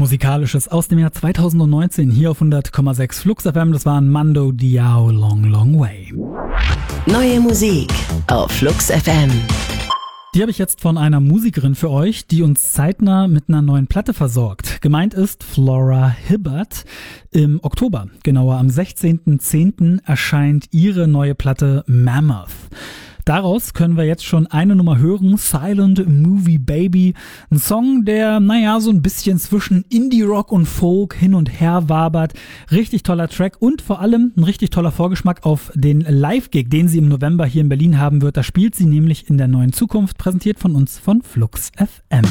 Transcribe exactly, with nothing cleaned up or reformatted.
Musikalisches aus dem Jahr zweitausendneunzehn hier auf hundert Komma sechs Flux F M. Das war ein Mando Diao, Long Long Way. Neue Musik auf Flux F M. Die habe ich jetzt von einer Musikerin für euch, die uns zeitnah mit einer neuen Platte versorgt. Gemeint ist Flora Hibbert. Im Oktober, genauer am sechzehnten zehnten erscheint ihre neue Platte Mammoth. Daraus können wir jetzt schon eine Nummer hören, Silent Movie Baby. Ein Song, der, naja, so ein bisschen zwischen Indie-Rock und Folk hin und her wabert. Richtig toller Track und vor allem ein richtig toller Vorgeschmack auf den Live-Gig, den sie im November hier in Berlin haben wird. Da spielt sie nämlich in der neuen Zukunft, präsentiert von uns von Flux F M.